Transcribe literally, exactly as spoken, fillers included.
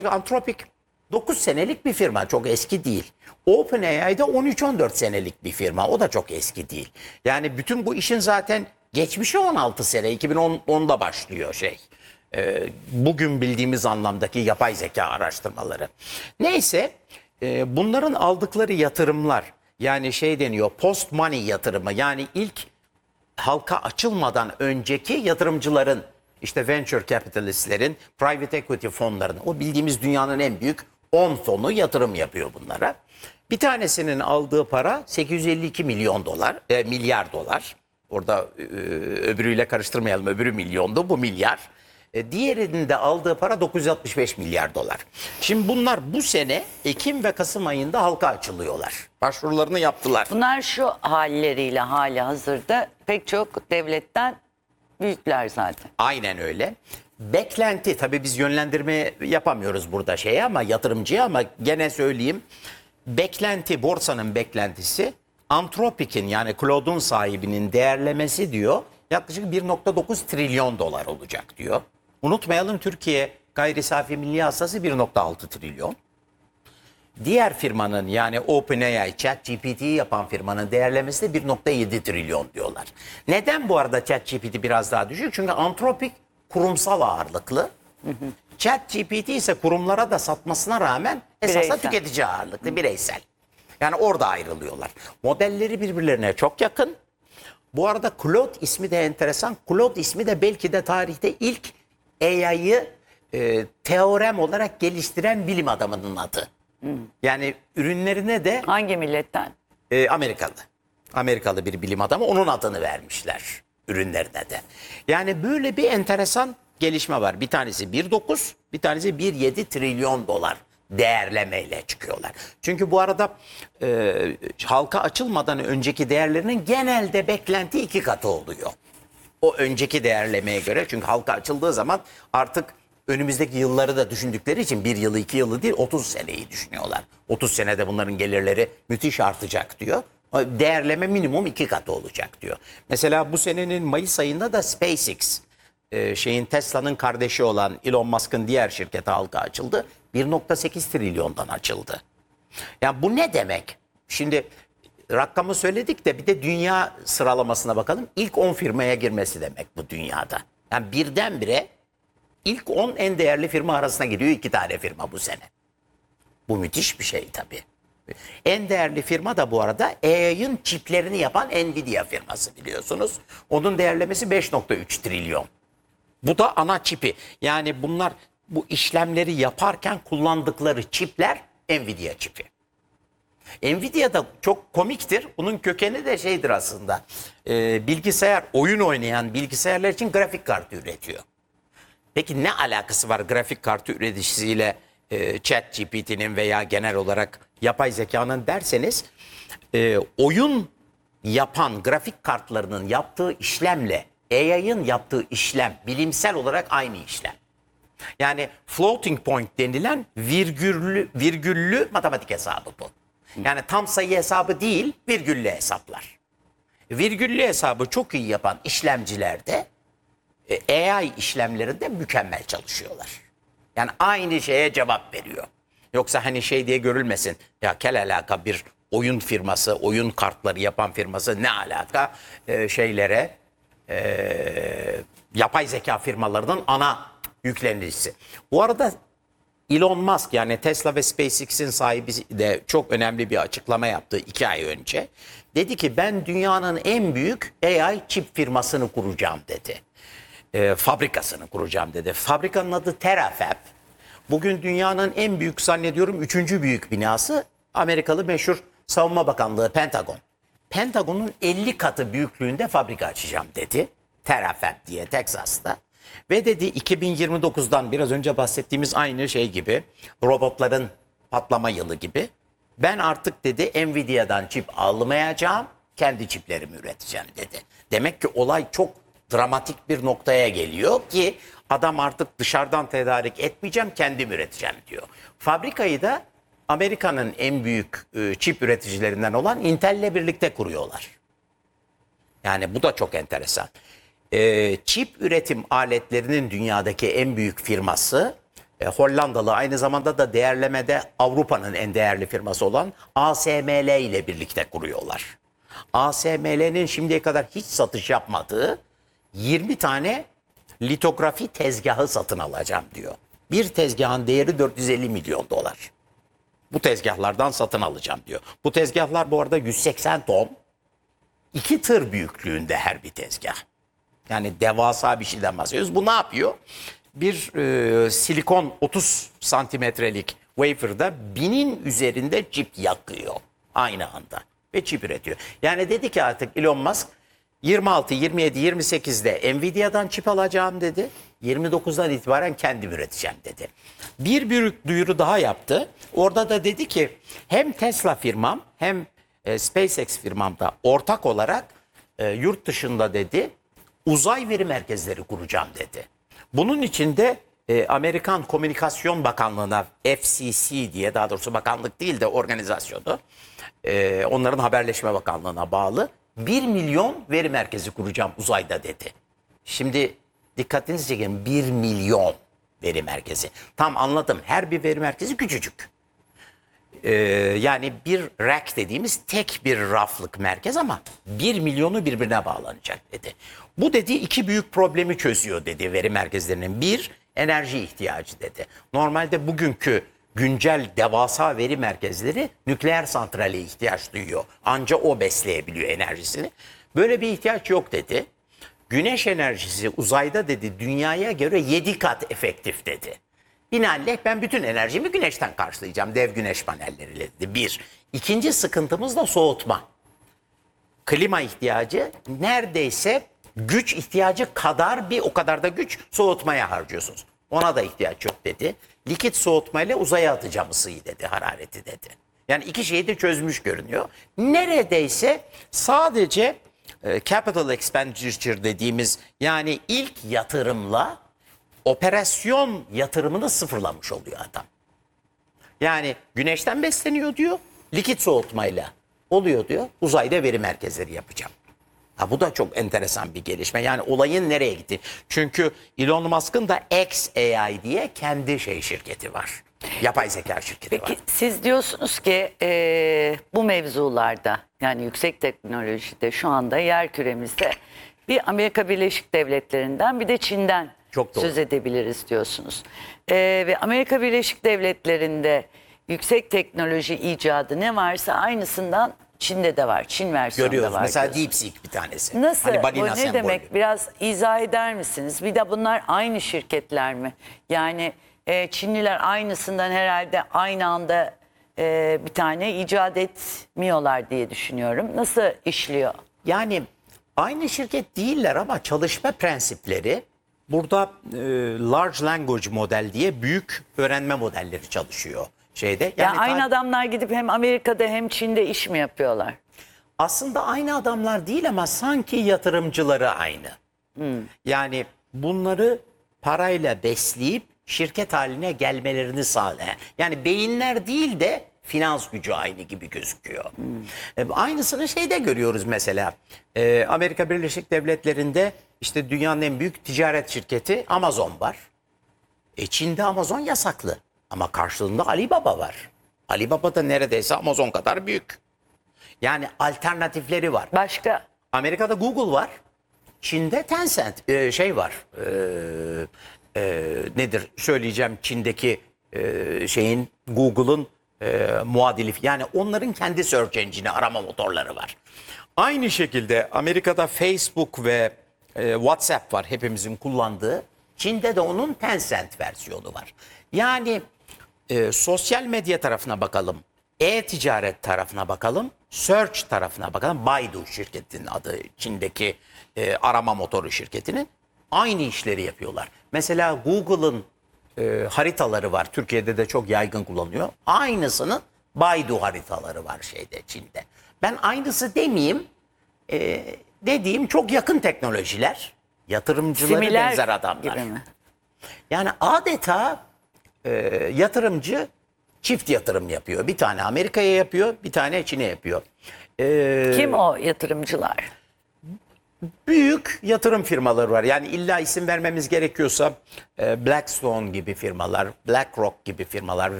Anthropic dokuz senelik bir firma, çok eski değil. OpenAI'da on üç on dört senelik bir firma, o da çok eski değil. Yani bütün bu işin zaten geçmişi on altı sene, iki bin onda başlıyor şey. Ee, bugün bildiğimiz anlamdaki yapay zeka araştırmaları. Neyse, e, bunların aldıkları yatırımlar, yani şey deniyor, post money yatırımı, yani ilk halka açılmadan önceki yatırımcıların, işte venture capitalistlerin, private equity fonlarının, o bildiğimiz dünyanın en büyük on fonu yatırım yapıyor bunlara. Bir tanesinin aldığı para sekiz yüz elli iki milyon dolar, e, milyar dolar. Orada e, öbürüyle karıştırmayalım, öbürü milyondu, bu milyar. E, diğerinin de aldığı para dokuz yüz altmış beş milyar dolar. Şimdi bunlar bu sene Ekim ve Kasım ayında halka açılıyorlar. Başvurularını yaptılar. Bunlar şu halleriyle hali hazırda pek çok devletten büyükler zaten. Aynen öyle. Beklenti, tabii biz yönlendirme yapamıyoruz burada şeye, ama yatırımcıya, ama gene söyleyeyim. Beklenti, borsanın beklentisi Anthropic'in, yani Claude'un sahibinin değerlemesi diyor yaklaşık bir nokta dokuz trilyon dolar olacak diyor. Unutmayalım, Türkiye gayri safi milli hasılası bir nokta altı trilyon. Diğer firmanın, yani OpenAI, ChatGPT'yi yapan firmanın değerlemesi de bir nokta yedi trilyon diyorlar. Neden bu arada ChatGPT biraz daha düşük? Çünkü Anthropic kurumsal ağırlıklı. ChatGPT ise kurumlara da satmasına rağmen esasında Bireysel. tüketici ağırlıklı, bireysel. Yani orada ayrılıyorlar. Modelleri birbirlerine çok yakın. Bu arada Claude ismi de enteresan. Claude ismi de belki de tarihte ilk A I'yı e, teorem olarak geliştiren bilim adamının adı. Yani ürünlerine de Hangi milletten? e, Amerikalı. Amerikalı bir bilim adamı, onun adını vermişler ürünlerine de. Yani böyle bir enteresan gelişme var. Bir tanesi bir nokta dokuz, bir tanesi bir nokta yedi trilyon dolar değerlemeyle çıkıyorlar. Çünkü bu arada e, halka açılmadan önceki değerlerinin genelde beklenti iki katı oluyor. O önceki değerlemeye göre, çünkü halka açıldığı zaman artık önümüzdeki yılları da düşündükleri için bir yılı iki yılı değil otuz seneyi düşünüyorlar. otuz senede bunların gelirleri müthiş artacak diyor. Değerleme minimum iki katı olacak diyor. Mesela bu senenin Mayıs ayında da SpaceX, e, şeyin Tesla'nın kardeşi olan Elon Musk'ın diğer şirketi halka açıldı. bir nokta sekiz trilyondan açıldı. Yani bu ne demek? Şimdi rakamı söyledik de bir de dünya sıralamasına bakalım. İlk on firmaya girmesi demek bu dünyada. Yani birdenbire İlk on en değerli firma arasına giriyor iki tane firma bu sene. Bu müthiş bir şey tabii. En değerli firma da bu arada A I'ın çiplerini yapan Nvidia firması, biliyorsunuz. Onun değerlemesi beş nokta üç trilyon. Bu da ana çipi. Yani bunlar bu işlemleri yaparken kullandıkları çipler Nvidia çipi. Nvidia da çok komiktir. Bunun kökeni de şeydir aslında. Ee, bilgisayar, oyun oynayan bilgisayarlar için grafik kartı üretiyor. Peki ne alakası var grafik kartı üreticisiyle e, ChatGPT'nin veya genel olarak yapay zekanın derseniz, e, oyun yapan grafik kartlarının yaptığı işlemle A I'ın yaptığı işlem bilimsel olarak aynı işlem. Yani floating point denilen virgüllü, virgüllü matematik hesabı bu. Yani tam sayı hesabı değil, virgüllü hesaplar. Virgüllü hesabı çok iyi yapan işlemcilerde A I işlemlerinde mükemmel çalışıyorlar. Yani aynı şeye cevap veriyor. Yoksa hani şey diye görülmesin. Ya kel alaka bir oyun firması, oyun kartları yapan firması, ne alaka ee, şeylere, e, yapay zeka firmalarının ana yüklenicisi. Bu arada Elon Musk, yani Tesla ve SpaceX'in sahibi de çok önemli bir açıklama yaptı iki ay önce. Dedi ki ben dünyanın en büyük A I çip firmasını kuracağım dedi. E, fabrikasını kuracağım dedi. Fabrikanın adı Terafab. Bugün dünyanın en büyük, zannediyorum üçüncü büyük binası Amerikalı meşhur Savunma Bakanlığı Pentagon. Pentagon'un elli katı büyüklüğünde fabrika açacağım dedi. Terafab diye, Teksas'ta. Ve dedi iki bin yirmi dokuzdan, biraz önce bahsettiğimiz aynı şey gibi, robotların patlama yılı gibi, ben artık dedi Nvidia'dan çip almayacağım, kendi çiplerimi üreteceğim dedi. Demek ki olay çok dramatik bir noktaya geliyor ki adam artık dışarıdan tedarik etmeyeceğim, kendim üreteceğim diyor. Fabrikayı da Amerika'nın en büyük e, çip üreticilerinden olan Intel'le birlikte kuruyorlar. Yani bu da çok enteresan. E, çip üretim aletlerinin dünyadaki en büyük firması e, Hollandalı, aynı zamanda da değerlemede Avrupa'nın en değerli firması olan A S M L ile birlikte kuruyorlar. A S M L'nin şimdiye kadar hiç satış yapmadığı yirmi tane litografi tezgahı satın alacağım diyor. Bir tezgahın değeri dört yüz elli milyon dolar. Bu tezgahlardan satın alacağım diyor. Bu tezgahlar bu arada yüz seksen ton, iki tır büyüklüğünde her bir tezgah. Yani devasa bir şeyden bahsediyoruz. Bu ne yapıyor? Bir e, silikon otuz santimetrelik wafer'da binin üzerinde çip yakıyor aynı anda ve çip üretiyor. Yani dedi ki artık Elon Musk yirmi altı, yirmi yedi, yirmi sekizde Nvidia'dan çip alacağım dedi. yirmi dokuzdan itibaren kendim üreteceğim dedi. Bir büyük duyuru daha yaptı. Orada da dedi ki hem Tesla firmam hem e, SpaceX firmam da ortak olarak e, yurt dışında dedi uzay veri merkezleri kuracağım dedi. Bunun için de e, Amerikan Komünikasyon Bakanlığı'na F C C diye, daha doğrusu bakanlık değil de organizasyonu, e, onların Haberleşme Bakanlığı'na bağlı bir milyon veri merkezi kuracağım uzayda dedi. Şimdi dikkatinizi çekin, bir milyon veri merkezi. Tam anladım, her bir veri merkezi küçücük. Ee, yani bir rack dediğimiz tek bir raflık merkez ama bir milyonu birbirine bağlanacak dedi. Bu dedi iki büyük problemi çözüyor dedi veri merkezlerinin. Bir, enerji ihtiyacı dedi. Normalde bugünkü güncel devasa veri merkezleri nükleer santrale ihtiyaç duyuyor. Anca o besleyebiliyor enerjisini. Böyle bir ihtiyaç yok dedi. Güneş enerjisi uzayda dedi dünyaya göre yedi kat efektif dedi. Binaenaleyh ben bütün enerjimi güneşten karşılayacağım dev güneş panelleriyle dedi. Bir. İkinci sıkıntımız da soğutma. Klima ihtiyacı neredeyse güç ihtiyacı kadar, bir o kadar da güç soğutmaya harcıyorsunuz. Ona da ihtiyaç yok dedi. Likit soğutmayla uzaya atacağım ısıyı dedi, harareti dedi. Yani iki şeyi de çözmüş görünüyor. Neredeyse sadece e, capital expenditure dediğimiz, yani ilk yatırımla operasyon yatırımını sıfırlamış oluyor adam. Yani güneşten besleniyor diyor, likit soğutmayla oluyor diyor, uzayda veri merkezleri yapacağım. Ha, bu da çok enteresan bir gelişme. Yani olayın nereye gitti? Çünkü Elon Musk'ın da X A I diye kendi şey şirketi var. Yapay zeka şirketi Peki var. siz diyorsunuz ki e, bu mevzularda, yani yüksek teknolojide şu anda yer küremizde bir Amerika Birleşik Devletleri'nden bir de Çin'den Çok doğru. söz edebiliriz diyorsunuz. E, ve Amerika Birleşik Devletleri'nde yüksek teknoloji icadı ne varsa aynısından Çin'de de var. Çin versiyonu da Görüyoruz. var. Mesela diyorsunuz. DeepSeek bir tanesi. Nasıl? Hani Bu balina ne sembolü. demek? Biraz izah eder misiniz? Bir de bunlar aynı şirketler mi? Yani e, Çinliler aynısından herhalde aynı anda e, bir tane icat etmiyorlar diye düşünüyorum. Nasıl işliyor? Yani aynı şirket değiller ama çalışma prensipleri burada e, large language model diye büyük öğrenme modelleri çalışıyor şeyde. Yani, Yani aynı ta- adamlar gidip hem Amerika'da hem Çin'de iş mi yapıyorlar? aslında aynı adamlar değil ama sanki yatırımcıları aynı. Yani bunları parayla besleyip şirket haline gelmelerini sağlayan. Yani beyinler değil de finans gücü aynı gibi gözüküyor. E, aynısını şeyde görüyoruz mesela. E, Amerika Birleşik Devletleri'nde işte dünyanın en büyük ticaret şirketi Amazon var. E, Çin'de Amazon yasaklı ama karşılığında Alibaba var. Alibaba da neredeyse Amazon kadar büyük. Yani alternatifleri var. Başka? Amerika'da Google var. Çin'de Tencent e, şey var. E, e, nedir söyleyeceğim, Çin'deki e, şeyin, Google'ın e, muadili, yani onların kendi search engine'i, arama motorları var. Aynı şekilde Amerika'da Facebook ve e, WhatsApp var, hepimizin kullandığı. Çin'de de onun Tencent versiyonu var. Yani e, sosyal medya tarafına bakalım, e-ticaret tarafına bakalım, search tarafına bakalım. Baidu şirketinin adı, Çin'deki e, arama motoru şirketinin, aynı işleri yapıyorlar. Mesela Google'ın e, haritaları var. Türkiye'de de çok yaygın kullanılıyor. Aynısının Baidu haritaları var şeyde, Çin'de. Ben aynısı demeyeyim, e, dediğim çok yakın teknolojiler. Yatırımcıları Similer benzer adamlar. gibi mi? Yani adeta e, yatırımcı çift yatırım yapıyor. Bir tane Amerika'ya yapıyor, bir tane Çin'e yapıyor. E, Kim o yatırımcılar? büyük yatırım firmaları var. Yani illa isim vermemiz gerekiyorsa e, Blackstone gibi firmalar, BlackRock gibi firmalar